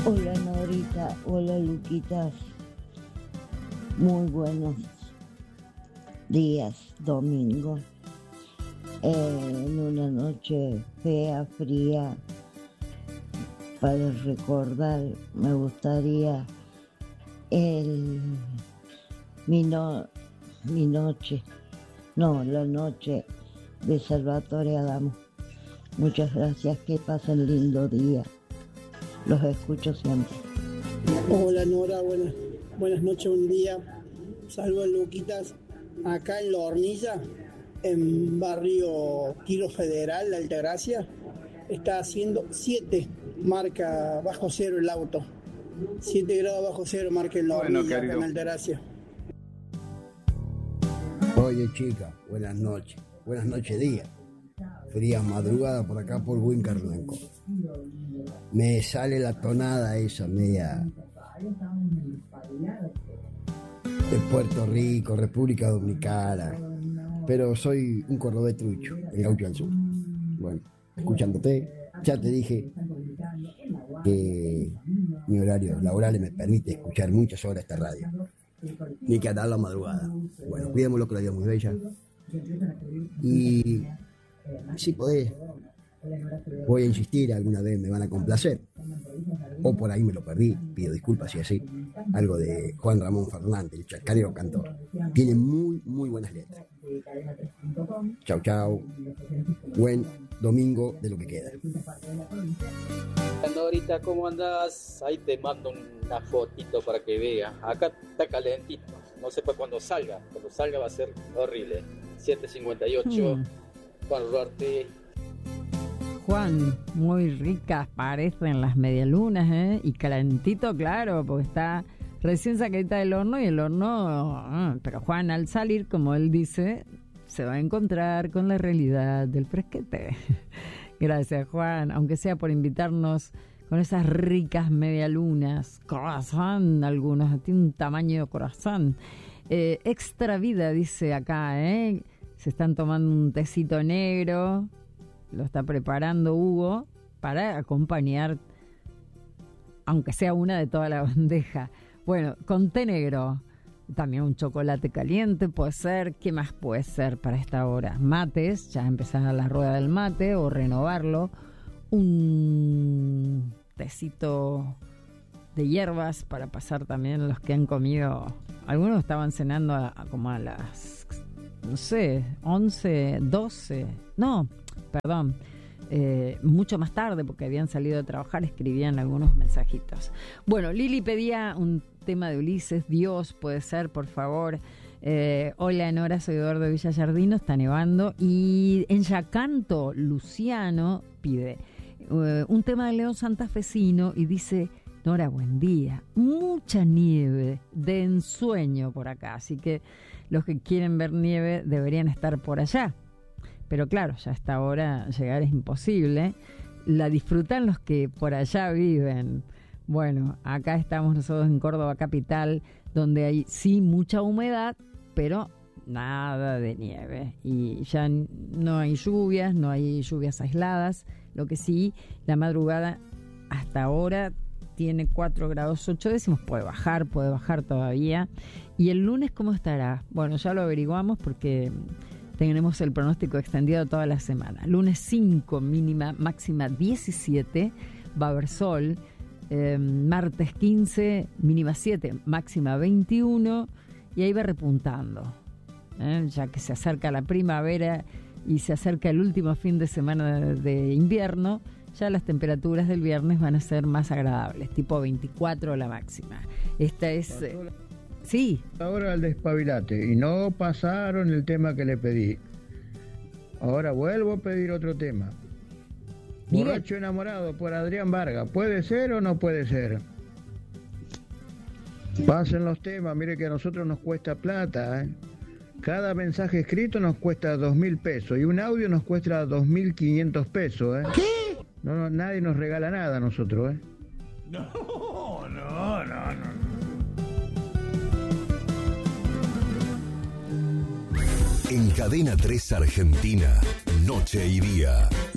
Hola Norita, hola Luquitas, muy buenos días, domingo, en una noche fea, fría, para recordar, me gustaría el, mi, no- mi noche, no, la noche de Salvatore Adamo. Muchas gracias, que pasen lindo día, los escucho siempre. Hola Nora, buenas noches, un día. Saludos Luquitas, acá en La Hornilla, en barrio Tiro Federal, La Altagracia. Está haciendo 7, marca bajo cero el auto. 7 grados bajo cero marca en La Hornilla, acá en Altagracia. Oye chica, buenas noches día. Fría madrugada por acá por Huíncar Blanco. Me sale la tonada esa media de Puerto Rico, República Dominicana, pero soy un cordobés trucho, el gaucho al sur. Bueno, escuchándote, ya te dije que mi horario laboral me permite escuchar muchas horas esta radio, ni que andar la madrugada. Bueno, cuidémoslo, que la vida es muy bella. Y si podés, voy a insistir, alguna vez me van a complacer, o por ahí me lo perdí, pido disculpas si así. Algo de Juan Ramón Fernández, el chacarero cantor. Tiene muy buenas letras. Chau, buen domingo de lo que queda. Ahorita, ¿cómo andás? Ahí te mando una fotito para que veas. Acá está calentito, no sé para cuando salga va a ser horrible. 7:58. Juan Ruarte. Juan, muy ricas parecen las medialunas, ¿eh? Y calentito, claro, porque está recién sacadita del horno y el horno... Pero Juan, al salir, como él dice, se va a encontrar con la realidad del fresquete. Gracias, Juan, aunque sea por invitarnos con esas ricas medialunas. Corazón, algunos, tiene un tamaño de corazón. Extra vida, dice acá, ¿eh? Se están tomando un tecito negro, lo está preparando Hugo para acompañar, aunque sea una de toda la bandeja. Bueno, con té negro, también un chocolate caliente puede ser. ¿Qué más puede ser para esta hora? Mates, ya empezar la rueda del mate o renovarlo. Un tecito de hierbas para pasar también los que han comido. Algunos estaban cenando como a las... no sé, 11, 12, no, perdón, mucho más tarde porque habían salido a trabajar, escribían algunos mensajitos. Bueno, Lili pedía un tema de Ulises, Dios, puede ser, por favor. Hola Nora, soy Eduardo Villallardino, está nevando. Y en Yacanto, Luciano pide un tema de León Santafesino y dice... Nora, buen día. Mucha nieve de ensueño por acá, así que los que quieren ver nieve deberían estar por allá. Pero claro, ya a esta hora llegar es imposible. La disfrutan los que por allá viven. Bueno, acá estamos nosotros en Córdoba capital, donde hay sí mucha humedad, pero nada de nieve. Y ya no hay lluvias aisladas. Lo que sí, la madrugada hasta ahora tiene 4 grados 8 décimos, puede bajar todavía. ¿Y el lunes cómo estará? Bueno, ya lo averiguamos porque tenemos el pronóstico extendido toda la semana. Lunes 5, mínima, máxima 17, va a haber sol. Martes 15, mínima 7, máxima 21, y ahí va repuntando. Ya que se acerca la primavera y se acerca el último fin de semana de invierno, ya las temperaturas del viernes van a ser más agradables, tipo 24 la máxima. Esta es... sí. Ahora al despabilate, y no pasaron el tema que le pedí. Ahora vuelvo a pedir otro tema. Borracho enamorado, por Adrián Vargas. ¿Puede ser o no puede ser? Pasen los temas, mire que a nosotros nos cuesta plata, ¿eh? Cada mensaje escrito nos cuesta 2.000 pesos y un audio nos cuesta 2.500 pesos, ¿eh? ¿Qué? No, nadie nos regala nada a nosotros, ¿eh? No. En Cadena 3 Argentina, Noche y Día.